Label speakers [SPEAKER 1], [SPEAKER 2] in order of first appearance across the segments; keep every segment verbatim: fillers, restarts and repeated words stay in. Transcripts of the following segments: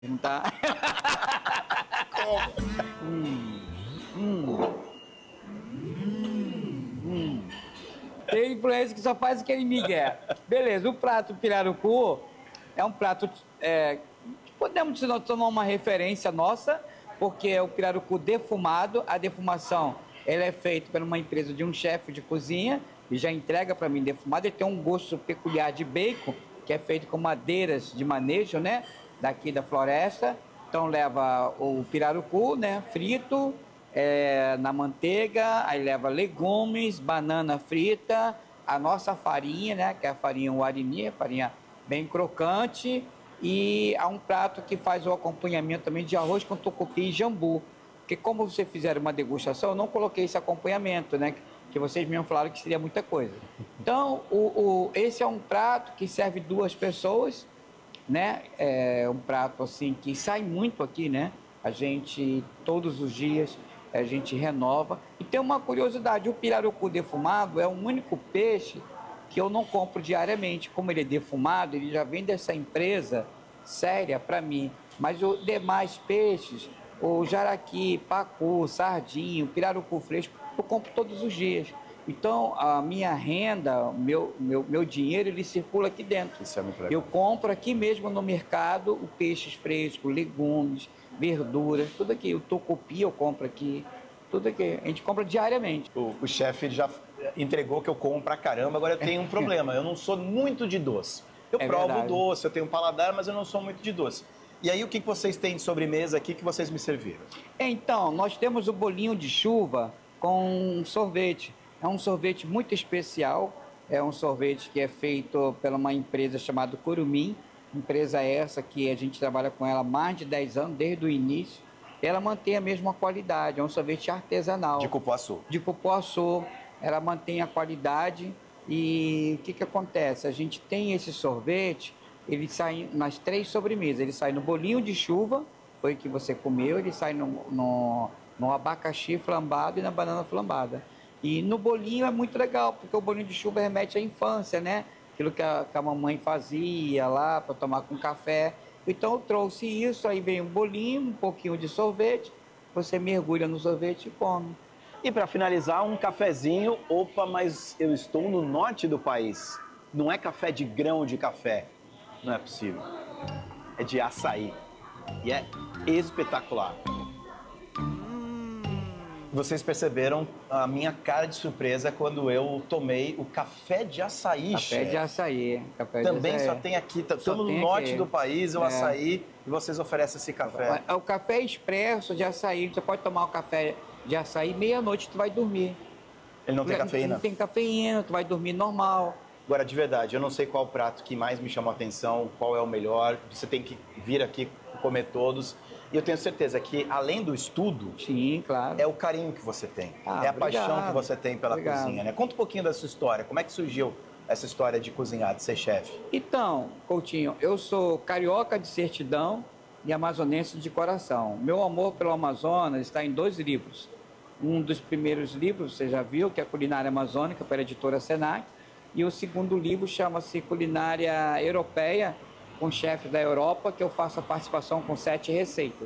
[SPEAKER 1] Não tá? hum, hum, hum. Tem influência que só faz aquele migué. Beleza, o prato pirarucu é um prato é, que podemos tomar uma referência nossa, porque é o pirarucu defumado. A defumação ela é feita por uma empresa de um chefe de cozinha e já entrega para mim defumado. Ele tem um gosto peculiar de bacon, que é feito com madeiras de manejo, né? Daqui da floresta. Então leva o pirarucu, né? Frito é, na manteiga, aí leva legumes, banana frita, a nossa farinha, né? Que é a farinha uarini, farinha bem crocante, e há um prato que faz o acompanhamento também de arroz com tucupi e jambu. Porque como vocês fizeram uma degustação, eu não coloquei esse acompanhamento, né? Que vocês mesmo falaram que seria muita coisa. Então, o, o, esse é um prato que serve duas pessoas, né? É um prato assim que sai muito aqui, né? A gente, todos os dias, a gente renova. E tem uma curiosidade, o pirarucu defumado é o único peixe que eu não compro diariamente. Como ele é defumado, ele já vem dessa empresa séria para mim. Mas os demais peixes, o jaraqui, pacu, sardinho, pirarucu fresco, eu compro todos os dias. Então, a minha renda, o meu, meu, meu dinheiro, ele circula aqui dentro.
[SPEAKER 2] Isso é muito legal.
[SPEAKER 1] Eu compro aqui mesmo no mercado o peixes frescos, legumes, verduras, tudo aqui. O tucupi eu compro aqui, tudo aqui. A gente compra diariamente.
[SPEAKER 2] O, o chefe já entregou que eu como pra caramba, agora eu tenho um problema. Eu não sou muito de doce. Eu
[SPEAKER 1] É
[SPEAKER 2] provo
[SPEAKER 1] verdade.
[SPEAKER 2] doce, eu tenho um paladar, mas eu não sou muito de doce. E aí, o que que vocês têm de sobremesa aqui que vocês me serviram?
[SPEAKER 1] Então, nós temos o bolinho de chuva com sorvete. É um sorvete muito especial. É um sorvete que é feito por uma empresa chamada Curumim. Empresa essa que a gente trabalha com ela há mais de dez anos, desde o início. Ela mantém a mesma qualidade. É um sorvete artesanal.
[SPEAKER 2] De cupuaçu.
[SPEAKER 1] De cupuaçu. Ela mantém a qualidade. E o que que acontece? A gente tem esse sorvete, ele sai nas três sobremesas. Ele sai no bolinho de chuva, foi o que você comeu, ele sai no, no, no abacaxi flambado e na banana flambada. E no bolinho é muito legal, porque o bolinho de chuva remete à infância, né? Aquilo que a, que a mamãe fazia lá para tomar com café. Então eu trouxe isso, aí vem um bolinho, um pouquinho de sorvete, você mergulha no sorvete e come.
[SPEAKER 2] E para finalizar, um cafezinho. Opa, mas eu estou no norte do país. Não é café de grão de café. Não é possível. É de açaí. E é espetacular. Vocês perceberam a minha cara de surpresa quando eu tomei o café de açaí,
[SPEAKER 1] Café
[SPEAKER 2] chefe.
[SPEAKER 1] de açaí. Café
[SPEAKER 2] Também
[SPEAKER 1] de
[SPEAKER 2] só
[SPEAKER 1] açaí.
[SPEAKER 2] tem aqui, estamos
[SPEAKER 1] Só
[SPEAKER 2] no
[SPEAKER 1] tem
[SPEAKER 2] norte
[SPEAKER 1] aqui.
[SPEAKER 2] do país, o
[SPEAKER 1] É.
[SPEAKER 2] açaí, e vocês oferecem esse café.
[SPEAKER 1] É o café expresso de açaí. Você pode tomar o café de açaí meia-noite, tu vai dormir.
[SPEAKER 2] Ele não tem cafeína?
[SPEAKER 1] Não tem cafeína, tu vai dormir normal.
[SPEAKER 2] Agora, de verdade, eu não sei qual prato que mais me chamou a atenção, qual é o melhor. Você tem que vir aqui comer todos. E eu tenho certeza que, além do estudo,
[SPEAKER 1] Sim, claro.
[SPEAKER 2] é o carinho que você tem.
[SPEAKER 1] Ah,
[SPEAKER 2] é a
[SPEAKER 1] obrigado.
[SPEAKER 2] paixão que você tem pela
[SPEAKER 1] Obrigado.
[SPEAKER 2] cozinha, né? Conta um pouquinho da sua história. Como é que surgiu essa história de cozinhar, de ser chefe?
[SPEAKER 1] Então, Coutinho, eu sou carioca de certidão e amazonense de coração. Meu amor pelo Amazonas está em dois livros. Um dos primeiros livros, você já viu, que é Culinária Amazônica, pela editora Senac. E o segundo livro chama-se Culinária Europeia, com chefes da Europa, que eu faço a participação com sete receitas.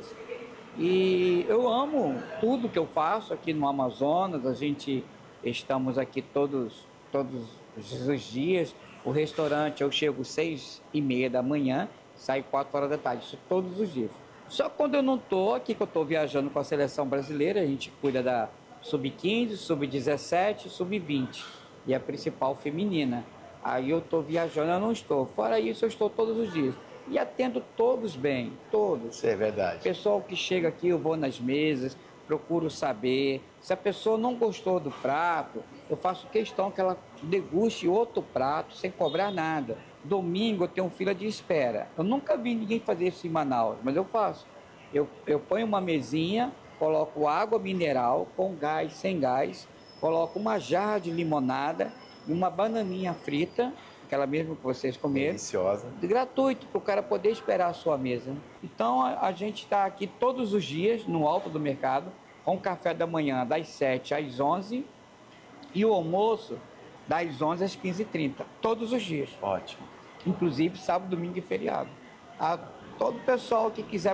[SPEAKER 1] E eu amo tudo que eu faço aqui no Amazonas. A gente estamos aqui todos, todos os dias. O restaurante eu chego seis e meia da manhã, saio quatro horas da tarde, isso todos os dias. Só quando eu não estou aqui, que eu estou viajando com a seleção brasileira, a gente cuida da sub quinze, sub dezessete, sub vinte e a principal feminina. Aí eu estou viajando, eu não estou. Fora isso, eu estou todos os dias. E atendo todos bem, todos.
[SPEAKER 2] Isso é verdade.
[SPEAKER 1] Pessoal que chega aqui, eu vou nas mesas, procuro saber. Se a pessoa não gostou do prato, eu faço questão que ela deguste outro prato sem cobrar nada. Domingo eu tenho fila de espera. Eu nunca vi ninguém fazer isso em Manaus, mas eu faço. Eu, eu ponho uma mesinha, coloco água mineral com gás, sem gás, coloco uma jarra de limonada e uma bananinha frita, aquela mesma que vocês comeram.
[SPEAKER 2] Deliciosa.
[SPEAKER 1] Gratuito, para o cara poder esperar a sua mesa. Então a, a gente está aqui todos os dias, no alto do mercado, com café da manhã das sete às onze e o almoço das onze às quinze e trinta, todos os dias.
[SPEAKER 2] Ótimo.
[SPEAKER 1] Inclusive sábado, domingo e feriado. A todo pessoal que quiser